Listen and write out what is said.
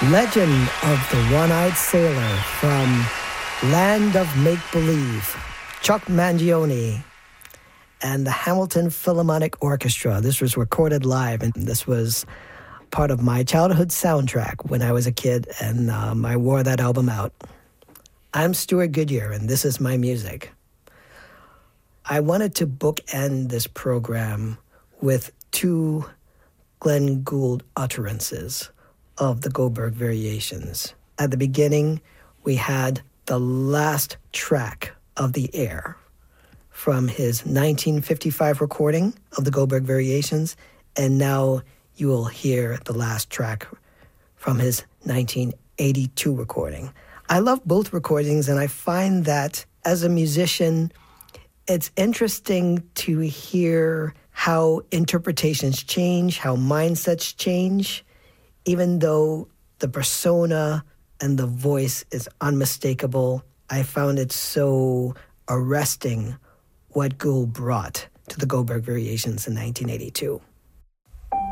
Legend of the One-Eyed Sailor from Land of Make-Believe, Chuck Mangione and the Hamilton Philharmonic Orchestra. This was recorded live, and this was part of my childhood soundtrack when I was a kid, and I wore that album out. I'm Stuart Goodyear, and this is my music. I wanted to bookend this program with two Glenn Gould utterances of the Goldberg Variations. At the beginning, we had the last track of The Air from his 1955 recording of the Goldberg Variations, and now you will hear the last track from his 1982 recording. I love both recordings, and I find that as a musician, it's interesting to hear how interpretations change, how mindsets change, even though the persona and the voice is unmistakable. I found it so arresting what Gould brought to the Goldberg Variations in 1982.